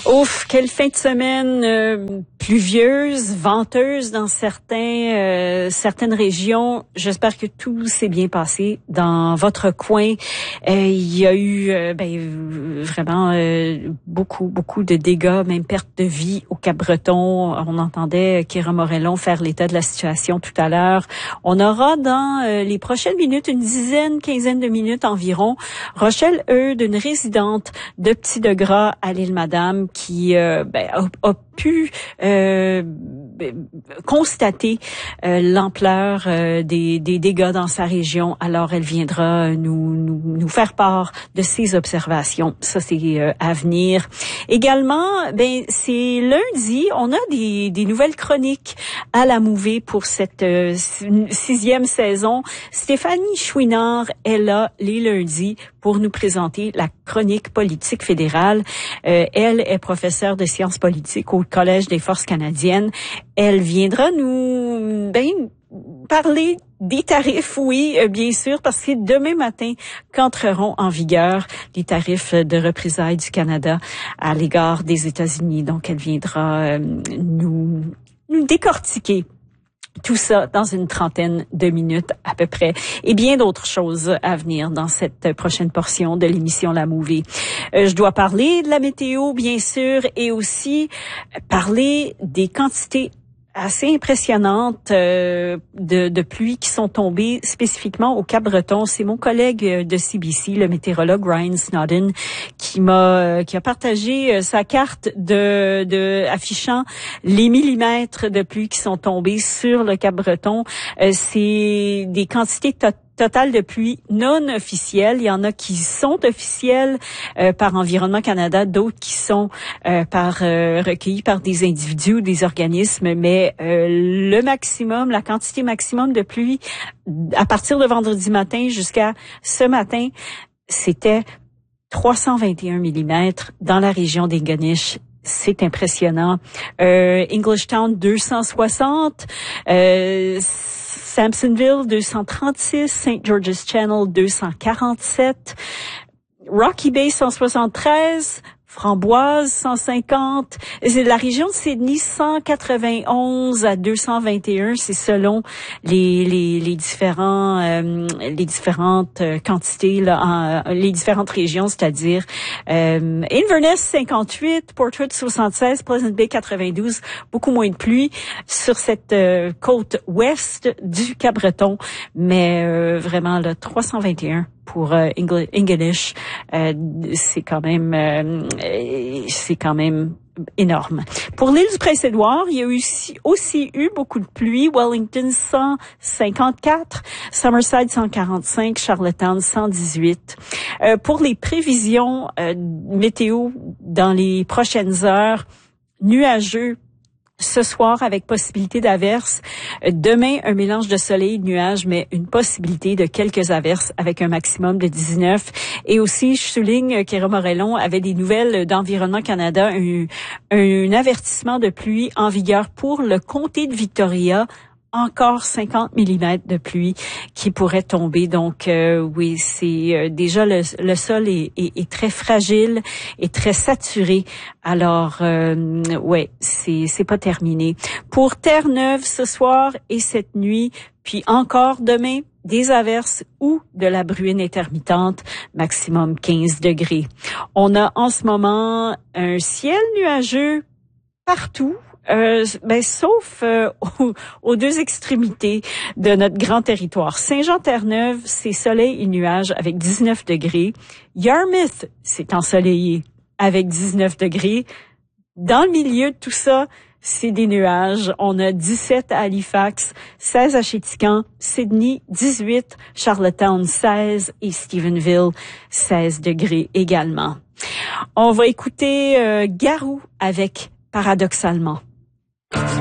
Ouf, quelle fin de semaine pluvieuse, venteuse dans certaines régions. J'espère que tout s'est bien passé dans votre coin. Il y a eu vraiment beaucoup de dégâts, même perte de vie au Cap-Breton. On entendait Kira Morellon faire l'état de la situation tout à l'heure. On aura dans les prochaines minutes, quinzaine de minutes environ, Rochelle Eudes, une résidente de Petit-de-Gras à l'Île-Madame, qui a pu constater l'ampleur des dégâts dans sa région. Alors, elle viendra nous faire part de ses observations. Ça, c'est à venir. Également, c'est lundi, on a des nouvelles chroniques à la Mouvée pour cette 6e saison. Stéphanie Chouinard est là les lundis pour nous présenter la chronique politique fédérale. Elle est professeure de sciences politiques au Collège des Forces canadiennes. Elle viendra nous parler des tarifs, oui, bien sûr, parce que c'est demain matin qu'entreront en vigueur les tarifs de représailles du Canada à l'égard des États-Unis. Donc, elle viendra nous décortiquer tout ça dans une trentaine de minutes à peu près. Et bien d'autres choses à venir dans cette prochaine portion de l'émission La Mouvée. Je dois parler de la météo, bien sûr, et aussi parler des quantités assez impressionnantes de pluie qui sont tombées spécifiquement au Cap-Breton. C'est mon collègue de CBC, le météorologue Ryan Snodden, qui a partagé sa carte affichant les millimètres de pluie qui sont tombés sur le Cap-Breton. C'est des quantités totales de pluie non officielles. Il y en a qui sont officielles par Environnement Canada, d'autres qui sont recueillies par des individus ou des organismes, mais la quantité maximum de pluie à partir de vendredi matin jusqu'à ce matin, c'était 321 millimètres dans la région des Goniches. C'est impressionnant. Englishtown 260, Sampsonville 236, St. George's Channel 247, Rocky Bay 173, Framboise 150, c'est la région de Sydney 191 à 221, c'est selon les différentes quantités là, les différentes régions, c'est-à-dire Inverness 58, Port Hood 76, Pleasant Bay 92, beaucoup moins de pluie sur cette côte ouest du Cap-Breton, mais vraiment là 321 pour English, c'est quand même énorme. Pour l'île du Prince-Édouard, il y a aussi eu beaucoup de pluie. Wellington 154, Summerside 145, Charlottetown 118. Pour les prévisions météo dans les prochaines heures, nuageux ce soir avec possibilité d'averses. Demain, un mélange de soleil et de nuages, mais une possibilité de quelques averses avec un maximum de 19. Et aussi, je souligne qu'Kira Morellon avait des nouvelles d'Environnement Canada, un avertissement de pluie en vigueur pour le comté de Victoria. Encore 50 millimètres de pluie qui pourrait tomber. Donc, oui, c'est déjà le sol est très fragile et très saturé. Alors, ouais, c'est pas terminé. Pour Terre-Neuve ce soir et cette nuit, puis encore demain, des averses ou de la bruine intermittente, maximum 15 degrés. On a en ce moment un ciel nuageux partout. Sauf aux deux extrémités de notre grand territoire. Saint-Jean-Terre-Neuve, c'est soleil et nuages avec 19 degrés. Yarmouth, c'est ensoleillé avec 19 degrés. Dans le milieu de tout ça, c'est des nuages. On a 17 à Halifax, 16 à Chéticamp, Sydney 18, Charlottetown 16 et Stephenville 16 degrés également. On va écouter Garou avec Paradoxalement.